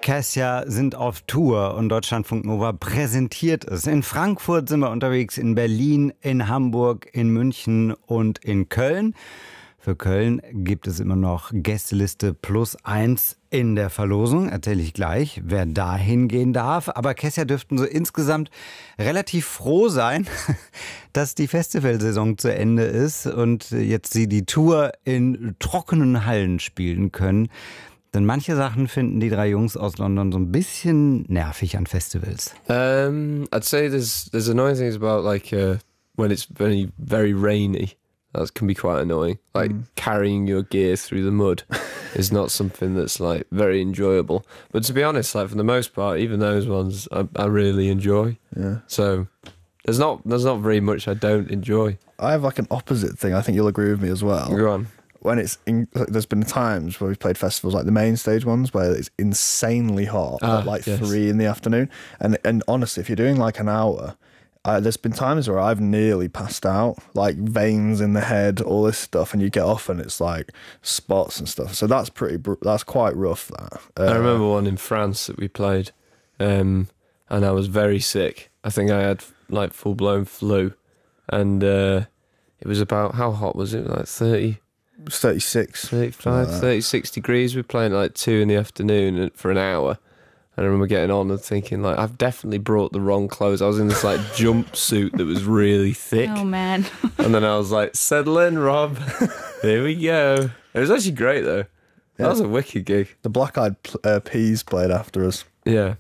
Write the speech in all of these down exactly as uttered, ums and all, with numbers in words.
Kessia sind auf Tour und Deutschlandfunk Nova präsentiert es. In Frankfurt sind wir unterwegs, in Berlin, in Hamburg, in München und in Köln. Für Köln gibt es immer noch Gästeliste plus eins in der Verlosung. Erzähle ich gleich, wer da hingehen darf. Aber Kessia dürften so insgesamt relativ froh sein, dass die Festivalsaison zu Ende ist und jetzt sie die Tour in trockenen Hallen spielen können. Denn manche Sachen finden die drei Jungs aus London so ein bisschen nervig an Festivals. Um, I'd say there's there's annoying things about like uh, when it's very very rainy. That can be quite annoying. Like mm. carrying your gear through the mud is not something that's like very enjoyable. But to be honest, like for the most part, even those ones I, I really enjoy. Yeah. So there's not there's not very much I don't enjoy. I have like an opposite thing. I think you'll agree with me as well. Go on. When it's in, like, there's been times where we've played festivals like the main stage ones where it's insanely hot ah, at like yes. three in the afternoon, and and honestly, if you're doing like an hour, uh, there's been times where I've nearly passed out, like veins in the head, all this stuff, and you get off and it's like spots and stuff. So that's pretty that's quite rough. That uh, I remember one in France that we played, um, and I was very sick. I think I had like full blown flu, and uh, it was about how hot was it? Like thirty. thirty-six thirty-five, like thirty-six degrees. We were playing like two in the afternoon for an hour. And I remember getting on and thinking, like, I've definitely brought the wrong clothes. I was in this like jumpsuit that was really thick. Oh man. And then I was like, settle in, Rob. Here we go. It was actually great though. That yeah. was a wicked gig. The Black Eyed uh, Peas played after us. Yeah.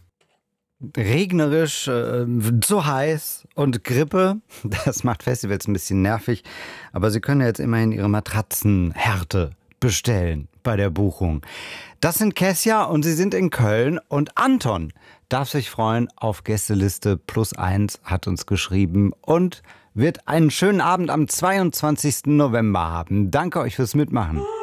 Regnerisch, äh, zu heiß und Grippe, das macht Festivals ein bisschen nervig. Aber Sie können jetzt immerhin Ihre Matratzenhärte bestellen bei der Buchung. Das sind Kessia und sie sind in Köln. Und Anton darf sich freuen auf Gästeliste plus eins, hat uns geschrieben und wird einen schönen Abend am zweiundzwanzigsten November haben. Danke euch fürs Mitmachen.